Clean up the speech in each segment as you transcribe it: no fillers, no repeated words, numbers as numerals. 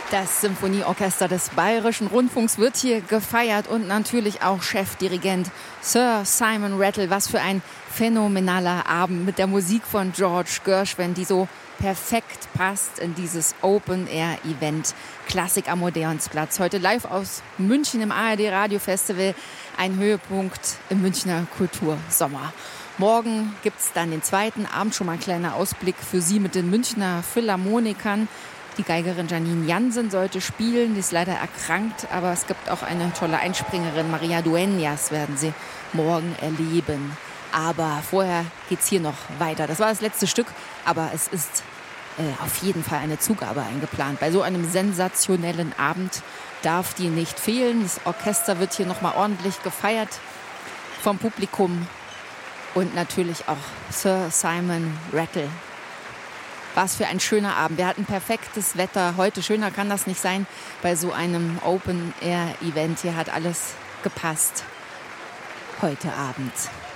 Das Symphonieorchester des Bayerischen Rundfunks wird hier gefeiert und natürlich auch Chefdirigent Sir Simon Rattle. Was für ein phänomenaler Abend mit der Musik von George Gershwin, die so perfekt passt in dieses Open-Air-Event Klassik am Odeonsplatz. Heute live aus München im ARD Radio Festival, ein Höhepunkt im Münchner Kultursommer. Morgen gibt es dann den zweiten Abend, schon mal ein kleiner Ausblick für Sie mit den Münchner Philharmonikern. Die Geigerin Janine Jansen sollte spielen, die ist leider erkrankt, aber es gibt auch eine tolle Einspringerin, Maria Dueñas werden Sie morgen erleben. Aber vorher geht es hier noch weiter. Das war das letzte Stück, aber es ist auf jeden Fall eine Zugabe eingeplant. Bei so einem sensationellen Abend darf die nicht fehlen. Das Orchester wird hier nochmal ordentlich gefeiert vom Publikum und natürlich auch Sir Simon Rattle. Was für ein schöner Abend. Wir hatten perfektes Wetter heute. Schöner kann das nicht sein bei so einem Open-Air-Event. Hier hat alles gepasst heute Abend.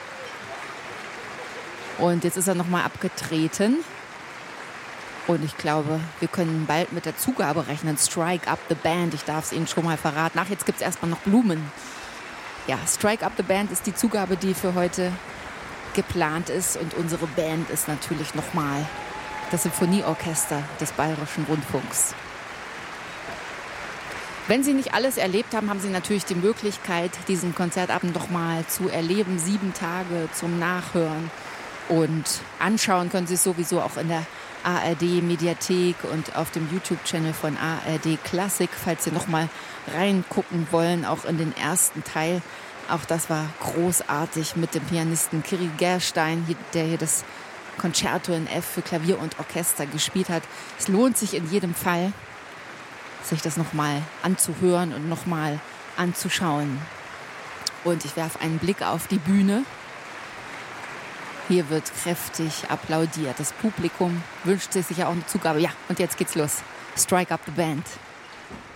Und jetzt ist er nochmal abgetreten. Und ich glaube, wir können bald mit der Zugabe rechnen. Strike Up the Band. Ich darf es Ihnen schon mal verraten. Ach, jetzt gibt es erstmal noch Blumen. Ja, Strike Up the Band ist die Zugabe, die für heute geplant ist. Und unsere Band ist natürlich nochmal das Symphonieorchester des Bayerischen Rundfunks. Wenn Sie nicht alles erlebt haben, haben Sie natürlich die Möglichkeit, diesen Konzertabend noch mal zu erleben. 7 Tage zum Nachhören und anschauen können Sie es sowieso auch in der ARD-Mediathek und auf dem YouTube-Channel von ARD Klassik, falls Sie noch mal reingucken wollen, auch in den ersten Teil. Auch das war großartig mit dem Pianisten Kirill Gerstein, der hier das Concerto in F für Klavier und Orchester gespielt hat. Es lohnt sich in jedem Fall, sich das nochmal anzuhören und nochmal anzuschauen. Und ich werfe einen Blick auf die Bühne. Hier wird kräftig applaudiert. Das Publikum wünscht sich ja auch eine Zugabe. Ja, und jetzt geht's los. Strike Up the Band.